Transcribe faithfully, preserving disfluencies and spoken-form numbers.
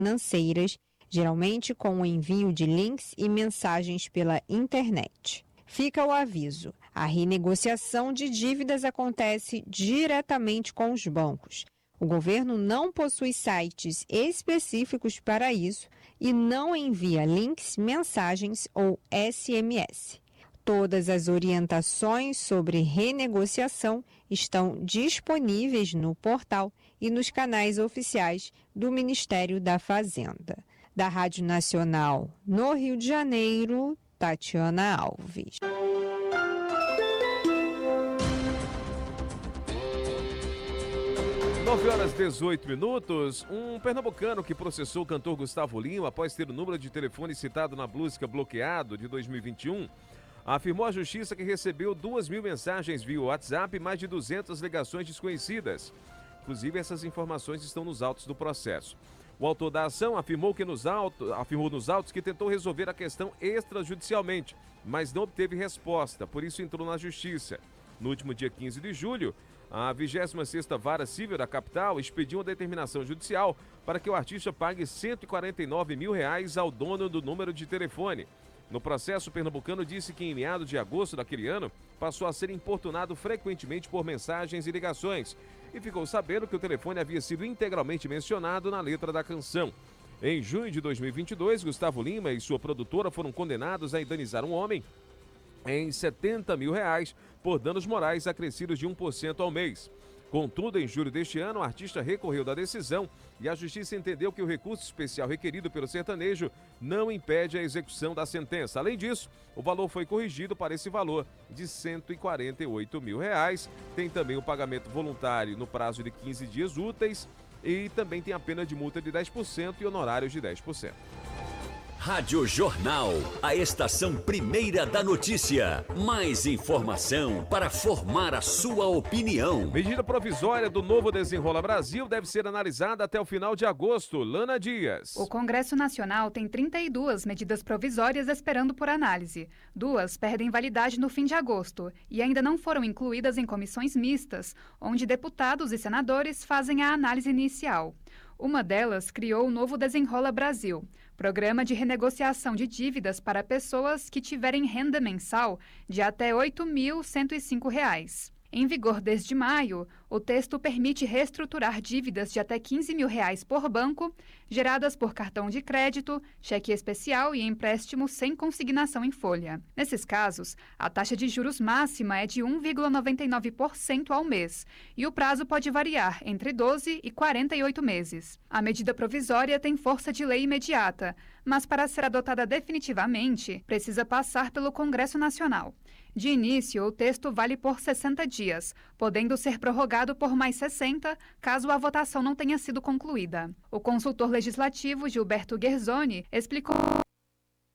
financeiras, geralmente com o envio de links e mensagens pela internet. Fica o aviso: a renegociação de dívidas acontece diretamente com os bancos. O governo não possui sites específicos para isso e não envia links, mensagens ou S M S. Todas as orientações sobre renegociação estão disponíveis no portal e nos canais oficiais do Ministério da Fazenda. Da Rádio Nacional, no Rio de Janeiro, Tatiana Alves. nove horas e dezoito minutos. Um pernambucano que processou o cantor Gustavo Lima após ter o número de telefone citado na busca bloqueado de dois mil e vinte e um, afirmou à justiça que recebeu duas mil mensagens via WhatsApp e mais de duzentas ligações desconhecidas. Inclusive, essas informações estão nos autos do processo. O autor da ação afirmou, que nos autos, afirmou nos autos que tentou resolver a questão extrajudicialmente, mas não obteve resposta, por isso entrou na justiça. No último dia quinze de julho, a vigésima sexta Vara Civil da capital expediu uma determinação judicial para que o artista pague cento e quarenta e nove mil reais ao dono do número de telefone. No processo, o pernambucano disse que em meados de agosto daquele ano passou a ser importunado frequentemente por mensagens e ligações e ficou sabendo que o telefone havia sido integralmente mencionado na letra da canção. Em junho de dois mil e vinte e dois, Gustavo Lima e sua produtora foram condenados a indenizar um homem em setenta mil reais por danos morais acrescidos de um por cento ao mês. Contudo, em julho deste ano, o artista recorreu da decisão e a justiça entendeu que o recurso especial requerido pelo sertanejo não impede a execução da sentença. Além disso, o valor foi corrigido para esse valor de cento e quarenta e oito mil reais. Tem também o pagamento voluntário no prazo de quinze dias úteis e também tem a pena de multa de dez por cento e honorários de dez por cento. Rádio Jornal, a estação primeira da notícia. Mais informação para formar a sua opinião. Medida provisória do novo Desenrola Brasil deve ser analisada até o final de agosto. Lana Dias. O Congresso Nacional tem trinta e duas medidas provisórias esperando por análise. Duas perdem validade no fim de agosto e ainda não foram incluídas em comissões mistas, onde deputados e senadores fazem a análise inicial. Uma delas criou o novo Desenrola Brasil, programa de renegociação de dívidas para pessoas que tiverem renda mensal de até oito mil cento e cinco reais. Em vigor desde maio, o texto permite reestruturar dívidas de até quinze mil reais por banco, geradas por cartão de crédito, cheque especial e empréstimo sem consignação em folha. Nesses casos, a taxa de juros máxima é de um vírgula noventa e nove por cento ao mês e o prazo pode variar entre doze e quarenta e oito meses. A medida provisória tem força de lei imediata, mas para ser adotada definitivamente, precisa passar pelo Congresso Nacional. De início, o texto vale por sessenta dias, podendo ser prorrogado por mais sessenta, caso a votação não tenha sido concluída. O consultor legislativo Gilberto Guerzoni explicou